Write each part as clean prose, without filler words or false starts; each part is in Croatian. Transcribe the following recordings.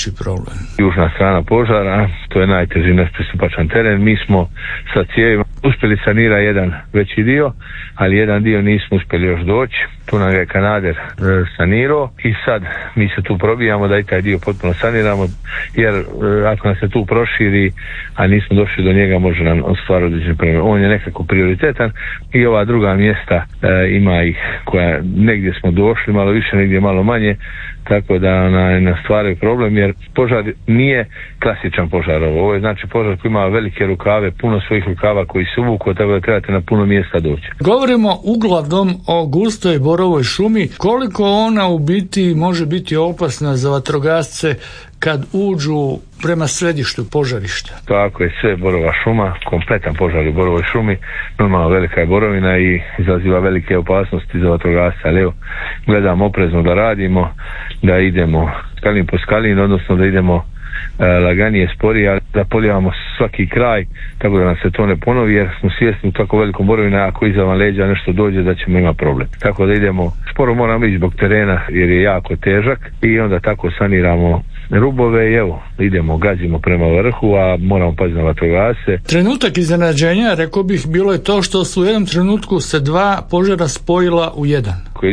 najveći problem? Južna strana požara, to je najteži nepristupačan teren. Mi smo sa cijevima uspjeli sanirati jedan veći dio, ali jedan dio nismo uspjeli još doći. Tu nam je Kanader sanirao i sad mi se tu probijamo da i taj dio potpuno saniramo, jer ako nas se tu proširi, a nismo došli do njega, može nam ostvariti određeni problem. On je nekako prioritetan i ova druga mjesta ima ih koja negdje smo došli malo više, negdje malo manje, tako da nas stvaraju problem, jer požar nije klasičan požar. Ovo je znači požar koji ima velike rukave, puno svojih rukava koji se uvuku, tako da trebate na puno mjesta doći. Govorimo uglavnom o gustoj borovoj šumi. Koliko ona u biti može biti opasna za vatrogasce kad uđu prema središtu požarišta? Tako je, sve borova šuma, kompletan požar u borovoj šumi, normalno velika je borovina i izaziva velike opasnosti za vatrogasce, ali evo, gledamo oprezno da radimo, da idemo skalin po skalin, odnosno da idemo laganije, sporije, ali da polijevamo svaki kraj, tako da nam se to ne ponovi, jer smo svjesni u tako velikom borovina, ako iza van leđa nešto dođe, da ćemo imati problem. Tako da idemo, sporo moramo ići zbog terena, jer je jako težak, i onda tako saniramo rubove i evo, idemo, gazimo prema vrhu, a moramo paziti na vatrogasce. Trenutak iznenađenja, rekao bih, bilo je to što su u jednom trenutku se dva požara spojila u jedan.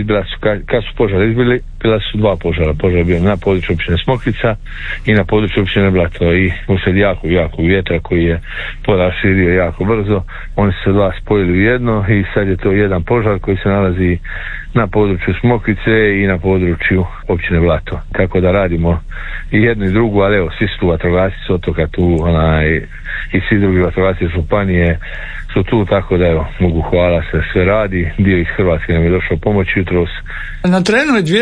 Kad su požari izbili, bila su dva požara. Požar je bio na području općine Smokvica i na području općine Blato, i uslijed jako vjetra koji je požar širio jako brzo, oni su se dva spojili u jedno i sad je to jedan požar koji se nalazi na području Smokvice i na području općine Blato. Tako da radimo i jednu i drugu, ali evo, svi su tu vatrogasci s otoka tu, i svi drugi vatrogasci županije su tu, tako da evo, mogu hvala se, sve radi. Dio iz Hrvatske nam je došao pomoć jutros. Na terenu je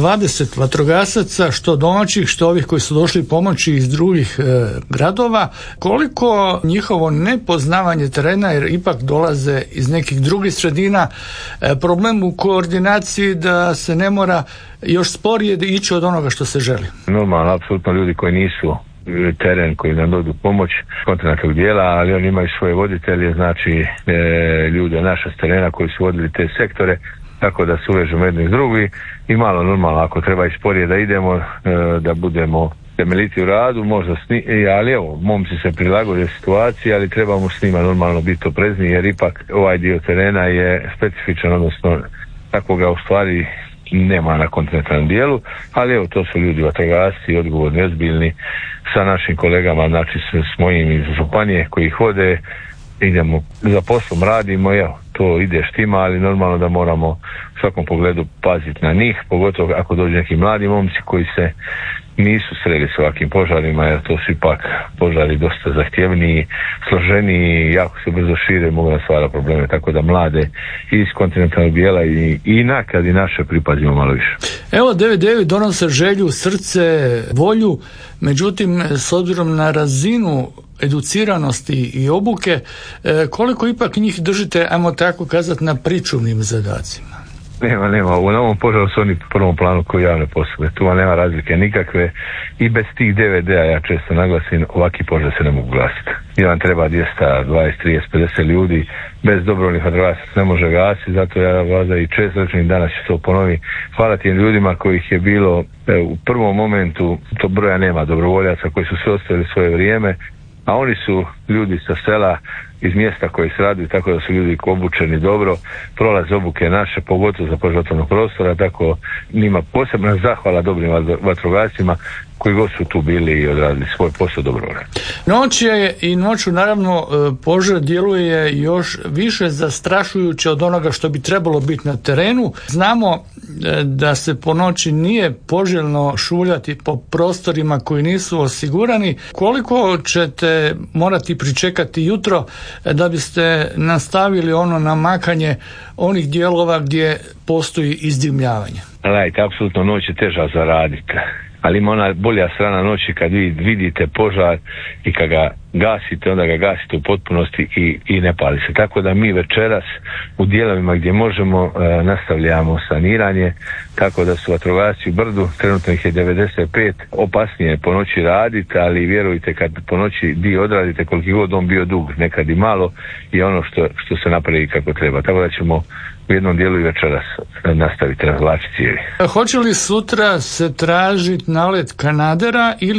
220 vatrogasaca, što domaćih, što ovih koji su došli pomoći iz drugih gradova. Koliko njihovo nepoznavanje terena, jer ipak dolaze iz nekih drugih sredina, problem u koordinaciji da se ne mora još sporije ići od onoga što se želi? Normalno, apsolutno, ljudi koji nisu teren, koji nam dodu pomoć kontinentalnog dijela, ali oni imaju svoje voditelje, znači ljude naša s terena koji su vodili te sektore, tako da se uvežemo jedni s drugi i malo normalno, ako treba i sporije da idemo, da budemo temeljiti u radu, možda ali evo, momci se prilagode situaciji, ali trebamo s njima normalno biti oprezni, jer ipak ovaj dio terena je specifičan, odnosno tako ga u stvari nema na kontinentalnom dijelu, ali evo, to su ljudi vatrogasci, odgovorni, ozbiljni, sa našim kolegama, znači s mojim iz županije koji hode, idemo za poslom, radimo, evo, to ide štima, ali normalno da moramo u svakom pogledu paziti na njih, pogotovo ako dođu neki mladi momci koji se nisu sreli s ovakvim požarima, jer to su ipak požari dosta zahtjevniji, složeniji, jako se brzo šire, mogu da stvara probleme, tako da mlade iz kontinentalnog dijela i nakad i naše pripazimo malo više. Evo, 99 donose želju, srce, volju, međutim, s obzirom na razinu educiranosti i obuke, koliko ipak njih držite, ajmo tako kazati, na pričuvnim zadacima? Nema. U ovom požaru su oni u prvom planu koji javne poslove. Tu vam nema razlike nikakve i bez tih DVD-a, ja često naglasim, ovaki požar se ne mogu gasiti. I vam treba 200, 20, 30, 50 ljudi, bez dobrovoljnih vatrogasaca ne može gasiti, zato ja vas i često rečem, danas ću to ponoviti. Hvala tim ljudima kojih je bilo u prvom momentu, to broja nema, dobrovoljaca koji su sve ostavili svoje vrijeme, a oni su ljudi sa sela, iz mjesta koji se radi, tako da su ljudi obučeni dobro, prolaze obuke naše, pogotovo za požrtvovnog prostora, tako njima posebna zahvala dobrim vatrogascima koji god su tu bili i odradili svoj posao dobro. Noć je i noću naravno požar djeluje još više zastrašujuće od onoga što bi trebalo biti na terenu. Znamo da se po noći nije poželjno šuljati po prostorima koji nisu osigurani. Koliko ćete morati pričekati jutro da biste nastavili ono namakanje onih dijelova gdje postoji izdimljavanje? Gledajte, apsolutno noć je teža za raditi. Ali ima ona bolja strana noći kad vi vidite požar i kad ga gasite, onda ga gasite u potpunosti i ne pali se. Tako da mi večeras u dijelovima gdje možemo nastavljamo saniranje, tako da su vatrogasci u Brdu, trenutno ih je 95, opasnije po noći raditi, ali vjerujte kad po noći dio odradite, koliko god on bio dug, nekad i malo, je ono što se napravi kako treba. Tako da ćemo u jednom dijelu i večeras nastaviti razvlačiti cijevi. Hoće li sutra se tražiti nalet Kanadera ili